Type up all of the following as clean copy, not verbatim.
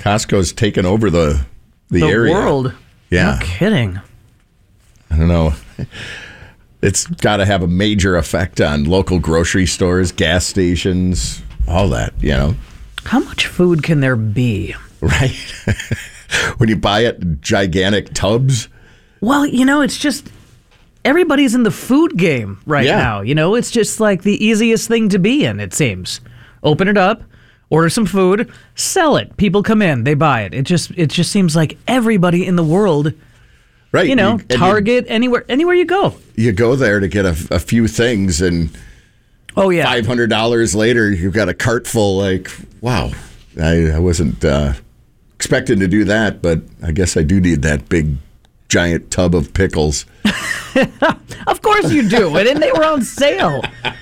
Costco's taken over the area. world. Yeah. No kidding. I don't know. It's got to have a major effect on local grocery stores, gas stations, all that, How much food can there be? Right? When you buy it in gigantic tubs. Well, it's just everybody's in the food game right now. It's just like the easiest thing to be in, it seems. Open it up, order some food, sell it. People come in, they buy it. It just seems like everybody in the world, right? Target, anywhere you go. You go there to get a few things, and $500 later, you've got a cart full. Like, wow, I wasn't expecting to do that, but I guess I do need that big, giant tub of pickles. Of course you do, and they were on sale.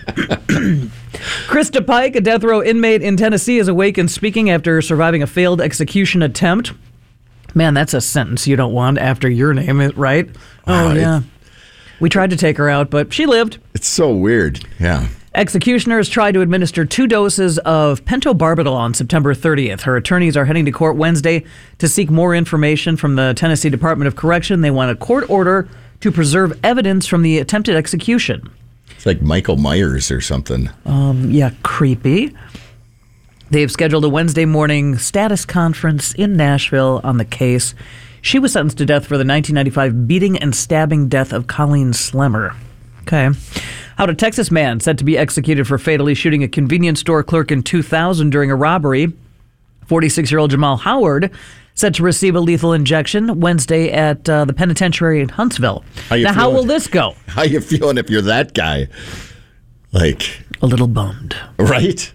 Krista Pike, a death row inmate in Tennessee, is awake and speaking after surviving a failed execution attempt. Man, that's a sentence you don't want after your name, right? Wow, yeah. We tried to take her out, but she lived. It's so weird. Yeah. Executioners tried to administer 2 doses of pentobarbital on September 30th. Her attorneys are heading to court Wednesday to seek more information from the Tennessee Department of Correction. They want a court order to preserve evidence from the attempted execution. It's like Michael Myers or something. Yeah, creepy. They've scheduled a Wednesday morning status conference in Nashville on the case. She was sentenced to death for the 1995 beating and stabbing death of Colleen Slemmer. Okay. How a Texas man set to be executed for fatally shooting a convenience store clerk in 2000 during a robbery. 46-year-old Jamal Howard set to receive a lethal injection Wednesday at the penitentiary in Huntsville. How will this go? How you feeling if you're that guy? Like, a little bummed. Right?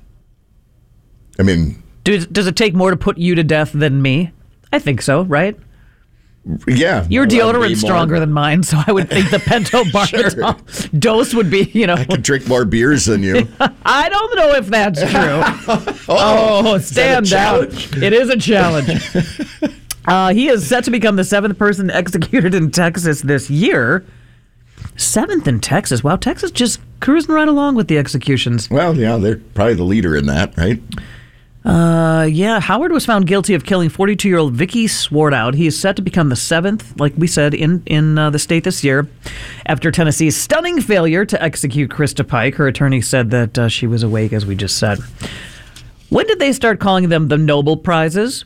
I mean... Does it take more to put you to death than me? I think so, right? Yeah. Your deodorant's stronger than mine, so I would think the pentobarbital dose would be, I could drink more beers than you. I don't know if that's true. Stand down. It is a challenge. He is set to become the 7th person executed in Texas this year. 7th in Texas. Wow, Texas just cruising right along with the executions. Well, yeah, they're probably the leader in that, right? Howard was found guilty of killing 42-year-old Vicky Swartout. He is set to become the 7th, like we said, in the state this year. After Tennessee's stunning failure to execute Krista Pike, her attorney said that she was awake, as we just said. When did they start calling them the Nobel Prizes?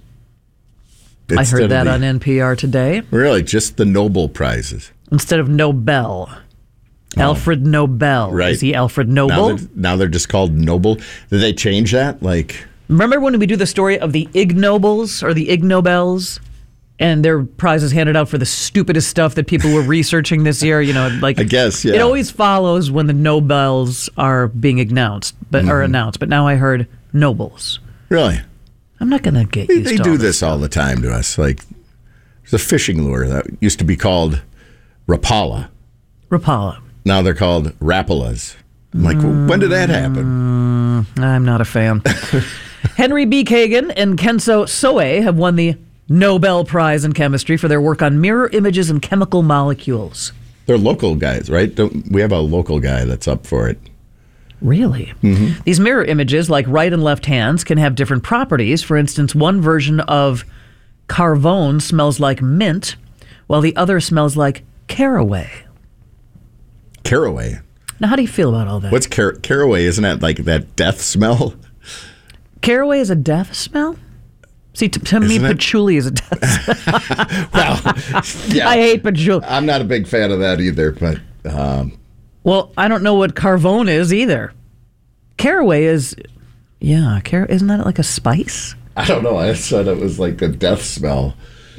I heard that on NPR today. Really? Just the Nobel Prizes? Instead of Nobel. Alfred Nobel. Right. Is he Alfred Nobel? Now they're just called Nobel. Did they change that? Remember when we do the story of the Ig Nobles or the Ig Nobels, and their prizes handed out for the stupidest stuff that people were researching this year? I guess, yeah. It always follows when the Nobels are being announced, but now I heard Nobles. Really? I'm not going to get used to They do this all the time to us. Like, there's a fishing lure that used to be called Rapala. Rapala. Now they're called Rapalas. I'm like, when did that happen? I'm not a fan. Henry B. Kagan and Kenzo Soe have won the Nobel Prize in Chemistry for their work on mirror images and chemical molecules. They're local guys, right? We have a local guy that's up for it. Really? Mm-hmm. These mirror images, like right and left hands, can have different properties. For instance, one version of Carvone smells like mint, while the other smells like caraway. Caraway? Now, how do you feel about all that? What's caraway? Isn't that like that death smell? Caraway is a death smell? See, to me, patchouli is a death smell. Well, yeah. I hate patchouli. I'm not a big fan of that either, but... Well, I don't know what Carvone is either. Caraway is... Yeah, isn't that like a spice? I don't know. I said it was like a death smell.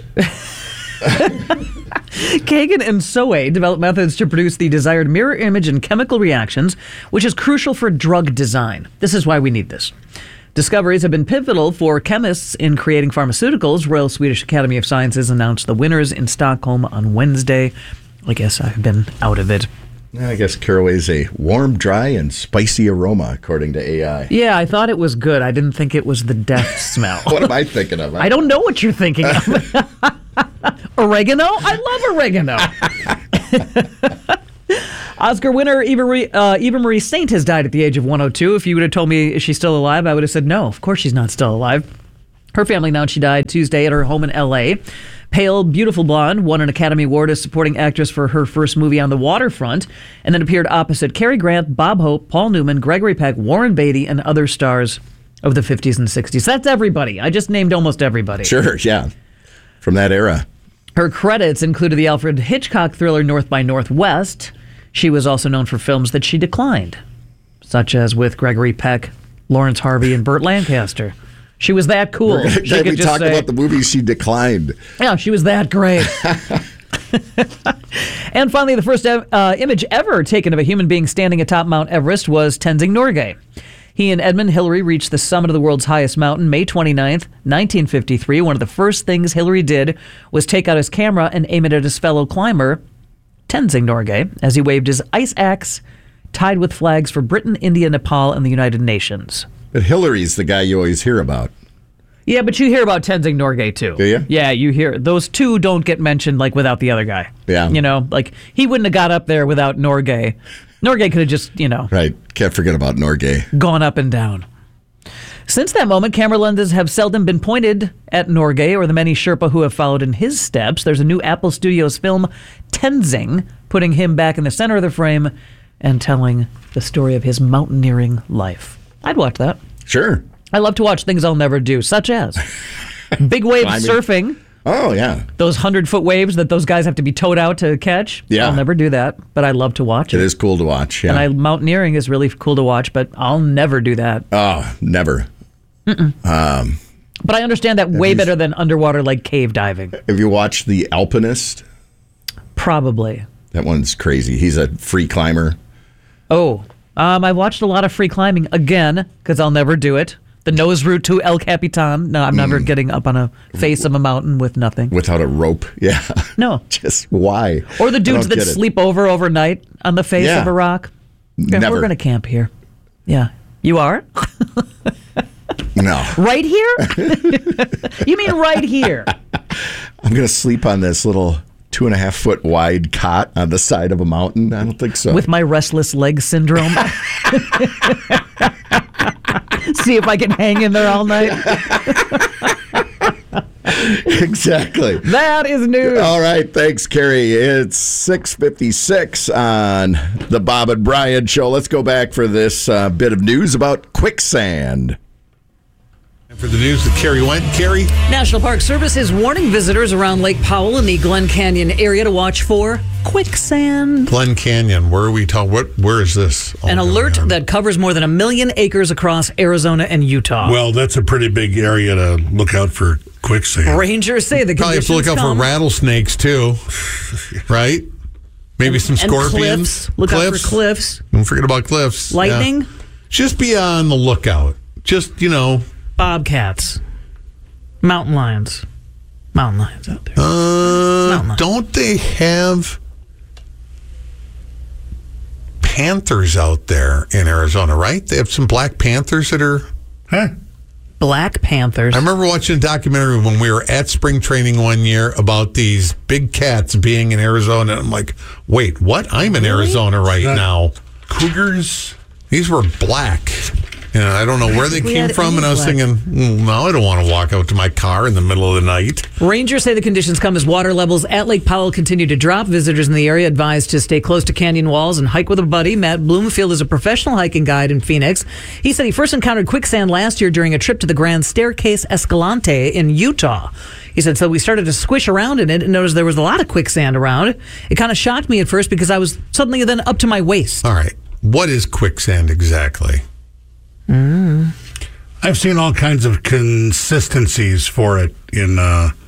Kagan and Soe developed methods to produce the desired mirror image and chemical reactions, which is crucial for drug design. This is why we need this. Discoveries have been pivotal for chemists in creating pharmaceuticals. Royal Swedish Academy of Sciences announced the winners in Stockholm on Wednesday. I guess I've been out of it. I guess caraway is a warm, dry, and spicy aroma, according to AI. Yeah, I thought it was good. I didn't think it was the death smell. What am I thinking of? I don't know what you're thinking of. Oregano? I love oregano. Oscar winner Eva Marie Saint has died at the age of 102. If you would have told me is she still alive, I would have said no. Of course she's not still alive. Her family announced she died Tuesday at her home in L.A. Pale, beautiful blonde, won an Academy Award as supporting actress for her first movie On the Waterfront, and then appeared opposite Cary Grant, Bob Hope, Paul Newman, Gregory Peck, Warren Beatty, and other stars of the 50s and 60s. That's everybody. I just named almost everybody. Sure, yeah. From that era. Her credits included the Alfred Hitchcock thriller North by Northwest. She was also known for films that she declined, such as with Gregory Peck, Lawrence Harvey, and Burt Lancaster. She was that cool. We talked about the movies she declined. Yeah, she was that great. And finally, the first image ever taken of a human being standing atop Mount Everest was Tenzing Norgay. He and Edmund Hillary reached the summit of the world's highest mountain May 29th, 1953. One of the first things Hillary did was take out his camera and aim it at his fellow climber, Tenzing Norgay, as he waved his ice axe tied with flags for Britain, India, Nepal, and the United Nations. But Hillary's the guy you always hear about. Yeah, but you hear about Tenzing Norgay, too. Do you? Yeah, you hear. Those two don't get mentioned, like, without the other guy. Yeah. You know, like, he wouldn't have got up there without Norgay. Norgay could have just, you know. Right. Can't forget about Norgay. Gone up and down. Since that moment, camera lenses have seldom been pointed at Norgay or the many Sherpa who have followed in his steps. There's a new Apple Studios film, Tenzing, putting him back in the center of the frame and telling the story of his mountaineering life. I'd watch that. Sure. I love to watch things I'll never do, such as big wave surfing. Oh, yeah. Those 100-foot waves that those guys have to be towed out to catch. Yeah. I'll never do that, but I love to watch it. It is cool to watch, yeah. And mountaineering is really cool to watch, but I'll never do that. Oh, never. But I understand that way better than underwater, like cave diving. Have you watched The Alpinist? Probably. That one's crazy. He's a free climber. Oh, I've watched a lot of free climbing, again, because I'll never do it. The nose route to El Capitan. No, I'm never getting up on a face of a mountain with nothing. Without a rope. Yeah. No. Just why? Or the dudes that sleep overnight on the face of a rock. Never. We're going to camp here. Yeah. You are? No. Right here? You mean right here? I'm going to sleep on this little 2.5-foot wide cot on the side of a mountain? I don't think so. With my restless leg syndrome. See if I can hang in there all night. Exactly. That is news. All right. Thanks, Carrie. It's 6:56 on the Bob and Brian Show. Let's go back for this bit of news about quicksand. For the news that Carrie went. Carrie? National Park Service is warning visitors around Lake Powell in the Glen Canyon area to watch for quicksand. Glen Canyon. Where are we talking? Where is this? An alert that covers more than 1 million acres across Arizona and Utah. Well, that's a pretty big area to look out for quicksand. Rangers say the probably have to look out for rattlesnakes too, right? Maybe some scorpions. Look out for cliffs. Don't forget about cliffs. Lightning. Yeah. Just be on the lookout. Just, bobcats, mountain lions out there. Don't they have panthers out there in Arizona, right? They have some black panthers that are... Black panthers. I remember watching a documentary when we were at spring training one year about these big cats being in Arizona. And I'm like, wait, what? I'm in Arizona right now. Cougars? These were black. And I don't know where they came from, and I was thinking, no, I don't want to walk out to my car in the middle of the night. Rangers say the conditions come as water levels at Lake Powell continue to drop. Visitors in the area advised to stay close to canyon walls and hike with a buddy. Matt Bloomfield is a professional hiking guide in Phoenix. He said he first encountered quicksand last year during a trip to the Grand Staircase Escalante in Utah. He said, so we started to squish around in it and noticed there was a lot of quicksand around. It kind of shocked me at first because I was suddenly then up to my waist. All right. What is quicksand exactly? I've seen all kinds of consistencies for it in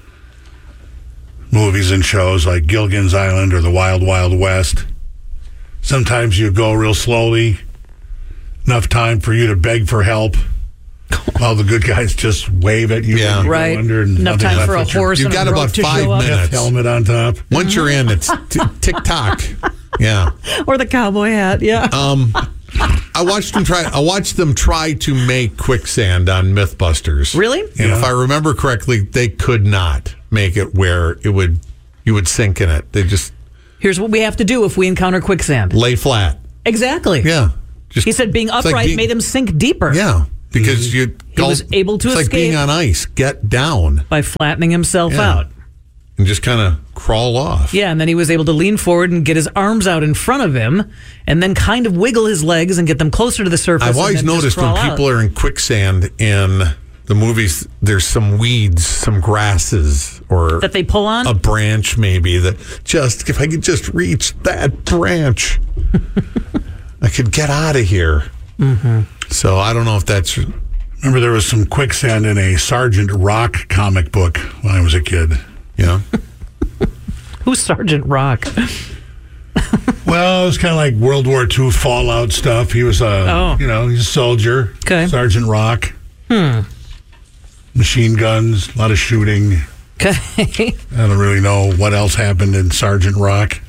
movies and shows like Gilligan's Island or The Wild Wild West. Sometimes you go real slowly, enough time for you to beg for help, while the good guys just wave at you. Yeah. Right. Enough time for a horse You've got about 5 minutes. Helmet on top. Once you're in, it's tick-tock. Yeah. Or the cowboy hat, yeah. I watched them try to make quicksand on Mythbusters. Really? And if I remember correctly, they could not make it where you would sink in it. They just... Here's what we have to do if we encounter quicksand. Lay flat. Exactly. Yeah. He said being upright made him sink deeper. Yeah. because he was able to it's escape like being on ice. Get down by flattening himself out. and just kind of crawl off. Yeah, and then he was able to lean forward and get his arms out in front of him and then kind of wiggle his legs and get them closer to the surface. I've always noticed when people are in quicksand in the movies, there's some weeds, some grasses, or that they pull on? A branch maybe that just, if I could just reach that branch, I could get out of here. Mm-hmm. So I don't know if that's... Remember there was some quicksand in a Sergeant Rock comic book when I was a kid. Yeah. Who's Sergeant Rock? Well, it was kind of like World War II Fallout stuff. He was he's a soldier. Okay. Sergeant Rock. Machine guns, a lot of shooting. Okay. I don't really know what else happened in Sergeant Rock.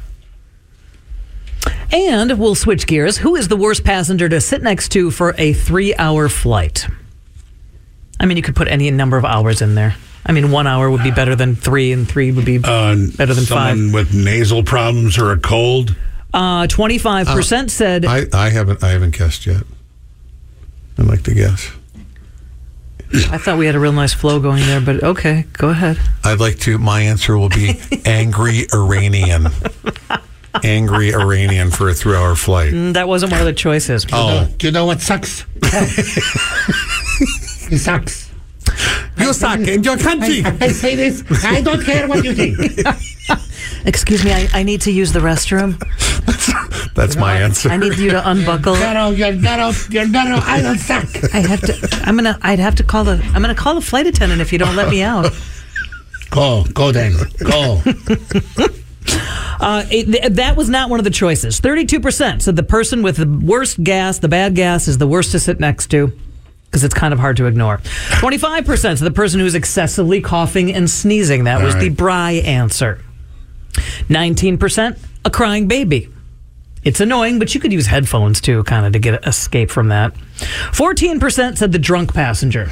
And we'll switch gears. Who is the worst passenger to sit next to for a 3-hour flight? I mean, you could put any number of hours in there. I mean, 1 hour would be better than 3, and 3 would be better than 5. Someone with nasal problems or a cold? 25% said... I haven't guessed yet. I'd like to guess. I thought we had a real nice flow going there, but okay, go ahead. My answer will be angry Iranian. Angry Iranian for a 3-hour flight. That wasn't one of the choices. Do you know what sucks? It sucks. You suck in your country. I say this. I don't care what you think. Excuse me, I need to use the restroom. That's my answer. I need you to unbuckle. You're not. I don't suck. I'm gonna call the flight attendant if you don't let me out. Go then. Go. That was not one of the choices. 32% said the person with the worst gas, the bad gas, is the worst to sit next to because it's kind of hard to ignore. 25% said the person who's excessively coughing and sneezing. That was the Bry answer. 19%, a crying baby. It's annoying, but you could use headphones too, kind of to get escape from that. 14% said the drunk passenger.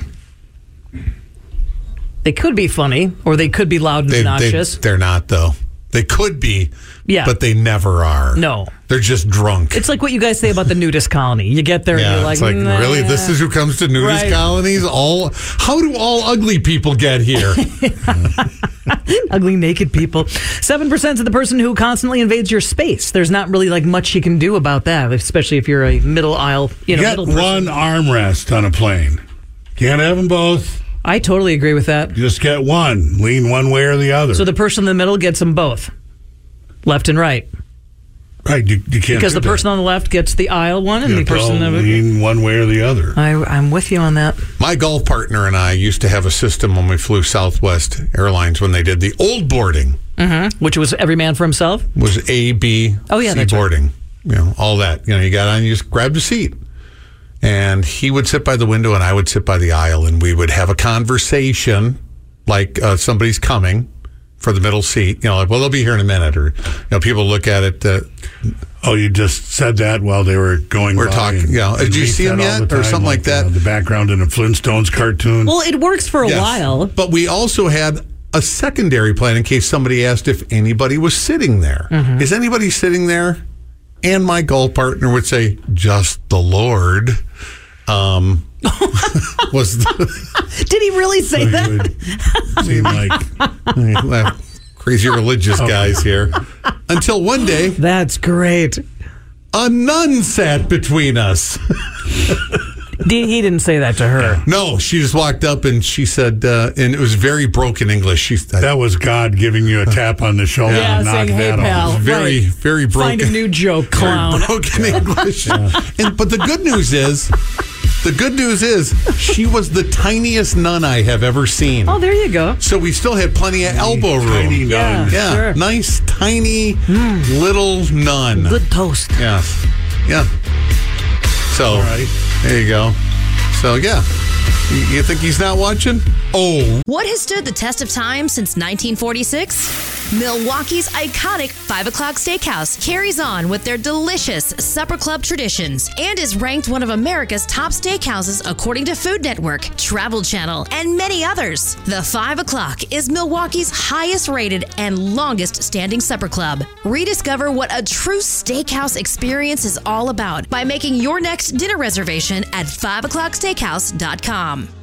They could be funny, or they could be loud and obnoxious. They're not, though. They could be, but they never are. No. They're just drunk. It's like what you guys say about the nudist colony. You get there and you're like, it's like, nah. Really? This is who comes to nudist colonies? How do all ugly people get here? Ugly, naked people. 7% of the person who constantly invades your space. There's not really like much you can do about that, especially if you're a middle aisle, you get middle one armrest on a plane. Can't have them both. I totally agree with that. Just get one. Lean one way or the other. So the person in the middle gets them both, left and right. Right, you can't. Because the person on the left gets the aisle one, and the person in the middle lean one way or the other. I'm with you on that. My golf partner and I used to have a system when we flew Southwest Airlines when they did the old boarding, which was every man for himself. Was A, B, C boarding. Right. All that. You got on, you just grabbed a seat. And he would sit by the window and I would sit by the aisle and we would have a conversation like somebody's coming for the middle seat. Like, well, they'll be here in a minute. Or, people look at it. You just said that while they were going We're by. Talking, did you see him yet? Or something like that? The background in a Flintstones cartoon. Well, it works for a while. But we also had a secondary plan in case somebody asked if anybody was sitting there. Is anybody sitting there? And my golf partner would say, just the Lord. Did he really say that? Seem like crazy religious guys here. Until one day, that's great. A nun sat between us. He didn't say that to her. No, she just walked up and she said, and it was very broken English. That was God giving you a tap on the shoulder and knock saying, that off. Very, very broken. Find a new joke, clown. Broken English. But the good news is, she was the tiniest nun I have ever seen. Oh, there you go. So we still had plenty of elbow room. Tiny nun. Yeah, sure. Nice, tiny, little nun. Good toast. Yeah. So, there you go. So, You think he's not watching? Oh. What has stood the test of time since 1946? Milwaukee's iconic 5 o'clock steakhouse carries on with their delicious supper club traditions and is ranked one of America's top steakhouses according to Food Network, Travel Channel, and many others. The 5 o'clock is Milwaukee's highest rated and longest standing supper club. Rediscover what a true steakhouse experience is all about by making your next dinner reservation at 5o'clocksteakhouse.com.